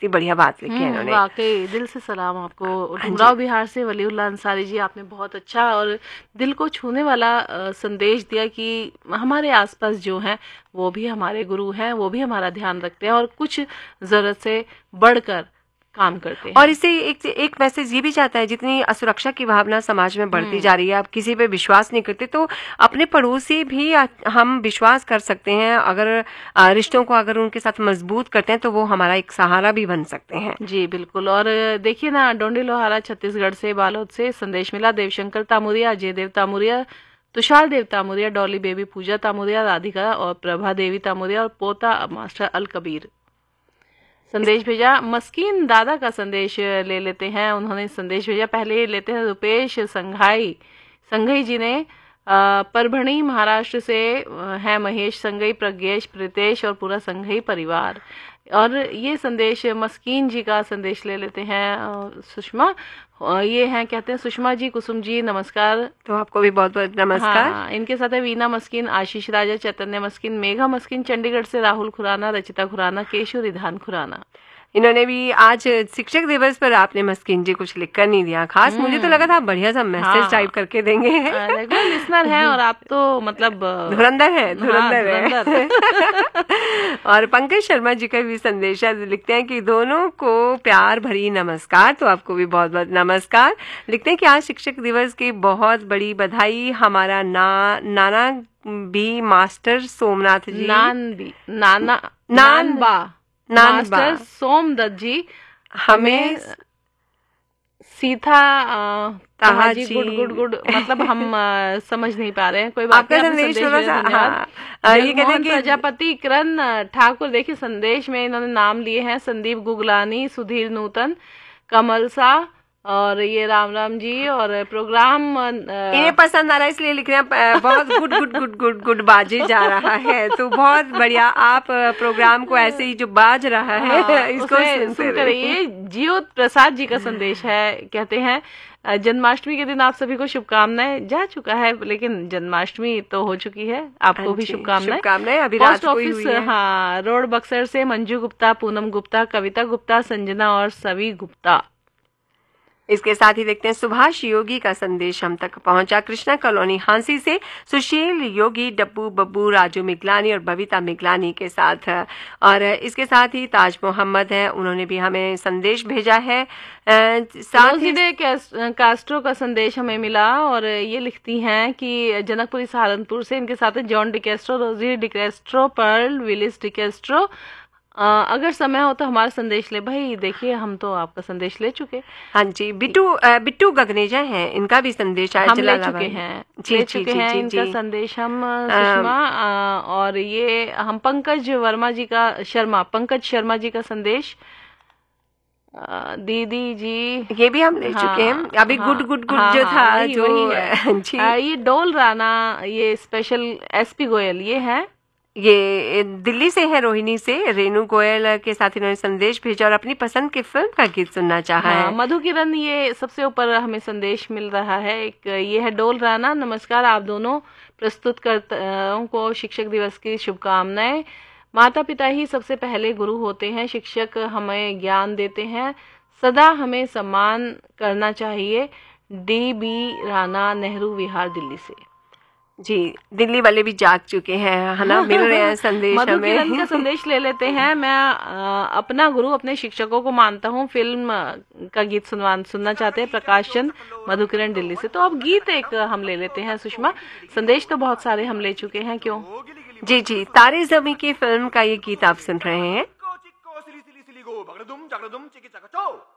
कितनी बढ़िया बात लिखी है इन्होंने। वाकई दिल से सलाम आपको। डुमराव बिहार से वलीउल्लाह अंसारी जी, आपने बहुत अच्छा और दिल को छूने वाला संदेश दिया कि हमारे आसपास जो हैं वो भी हमारे गुरु हैं, वो भी हमारा ध्यान रखते हैं और कुछ जरूरत से बढ़कर काम करते हैं। और इससे एक मैसेज ये भी जाता है, जितनी असुरक्षा की भावना समाज में बढ़ती जा रही है, आप किसी पे विश्वास नहीं करते तो अपने पड़ोसी भी हम विश्वास कर सकते हैं। अगर रिश्तों को अगर उनके साथ मजबूत करते हैं तो वो हमारा एक सहारा भी बन सकते हैं। जी बिल्कुल। और देखिए ना, डोंडी लोहारा छत्तीसगढ़ से, बालोद से संदेश मिला। देवशंकर तामुरिया, अजय देव तामुरिया, तुषार देव तामुरिया, डॉली बेबी पूजा तामुरिया, राधिका और प्रभा देवी तामुरिया और पोता मास्टर अल कबीर संदेश भेजा। मस्कीन दादा का संदेश ले लेते हैं, उन्होंने संदेश भेजा। पहले लेते हैं रुपेश संघई जी ने परभणी महाराष्ट्र से है महेश संघई, प्रज्ञेश, प्रीतेश और पूरा संघई परिवार। और ये संदेश मस्कीन जी का संदेश ले लेते हैं सुषमा, ये हैं, कहते हैं सुषमा जी, कुसुम जी नमस्कार। तो आपको भी बहुत बहुत नमस्कार। हाँ, इनके साथ है वीना मस्किन, आशीष राजा, चैतन्य मस्किन, मेघा मस्किन चंडीगढ़ से, राहुल खुराना, रचिता खुराना, केशु रिधान खुराना। इन्होंने भी आज शिक्षक दिवस पर आपने मस्किन जी कुछ लिखकर नहीं दिया खास, मुझे तो लगा था आप बढ़िया सा मैसेज टाइप करके देंगे। रेगुलर लिसनर हैं और आप तो मतलब धुरंधर है। और पंकज शर्मा जी का भी संदेश लिखते हैं कि दोनों को प्यार भरी नमस्कार। तो आपको भी बहुत बहुत नमस्कार। लिखते हैं कि आज शिक्षक दिवस की बहुत बड़ी बधाई। हमारा नाना बी मास्टर सोमनाथ जी, मास्टर सोमदत्त जी हमें सीधा ताहा जी गुड मतलब हम समझ नहीं पा रहे हैं, कोई बात नहीं। आपका संदेश थोड़ा सा ये कहते हैं कि प्रजापति किरण ठाकुर, देखिए संदेश में इन्होंने नाम लिए हैं संदीप गुगलानी, सुधीर नूतन, कमल सा और ये राम जी। और प्रोग्राम इन्हें पसंद आ रहा है इसलिए लिख रहे हैं बहुत गुड बाजे जा रहा है। तो बहुत बढ़िया, आप प्रोग्राम को ऐसे ही जो बाज रहा है इसको सुनते रहिए। जियो प्रसाद जी का संदेश है, कहते हैं जन्माष्टमी के दिन आप सभी को शुभकामनाएं। जा चुका है लेकिन जन्माष्टमी तो हो चुकी है, आपको भी शुभकामनाएं। अभी पोस्ट ऑफिस हाँ रोड बक्सर से मंजू गुप्ता, पूनम गुप्ता, कविता गुप्ता, संजना और सवी गुप्ता। इसके साथ ही देखते हैं सुभाष योगी का संदेश हम तक पहुंचा कृष्णा कॉलोनी हांसी से, सुशील योगी, डब्बू बब्बू, राजू मिगलानी और बबीता मिगलानी के साथ। और इसके साथ ही ताज मोहम्मद है, उन्होंने भी हमें संदेश भेजा है। साथ ही कास्ट्रो का संदेश हमें मिला और ये लिखती हैं कि जनकपुरी सहारनपुर से, इनके साथ है जॉन डिकेस्ट्रो, रोजी डिकेस्ट्रो, पर्ल विलिस डिकेस्ट्रो। अगर समय हो तो हमारा संदेश ले। भाई देखिए हम तो आपका संदेश ले चुके। हाँ जी, बिट्टू गगनेजा हैं, इनका भी संदेश हम ले चुके हैं इनका संदेश हम सुषमा। और ये हम पंकज शर्मा जी का संदेश दीदी जी, ये भी हम ले चुके हैं। अभी गुड जो था जो ये डोल राणा, ये स्पेशल एसपी गोयल, ये है, ये दिल्ली से है, रोहिणी से। रेनू गोयल के साथ इन्होंने संदेश भेजा और अपनी पसंद की फिल्म का गीत सुनना चाहा है। मधु किरण, ये सबसे ऊपर हमें संदेश मिल रहा है। एक ये है डोल राणा, नमस्कार आप दोनों प्रस्तुतकर्ताओं को शिक्षक दिवस की शुभकामनाएं। माता पिता ही सबसे पहले गुरु होते हैं, शिक्षक हमें ज्ञान देते हैं, सदा हमें सम्मान करना चाहिए। DB राणा, नेहरू विहार, दिल्ली से। जी, दिल्ली वाले भी जाग चुके हैं, है ना, मिल रहे हैं संदेश हमें। मधुकिरण का संदेश ले लेते हैं। मैं अपना गुरु अपने शिक्षकों को मानता हूँ, फिल्म का गीत सुनना चाहते हैं, प्रकाश चंद, मधुकिरण, दिल्ली से। तो अब गीत एक हम ले लेते हैं सुषमा, संदेश तो बहुत सारे हम ले चुके हैं, क्यों? जी, तारे ज़मीं की फिल्म का ये गीत आप सुन रहे हैं।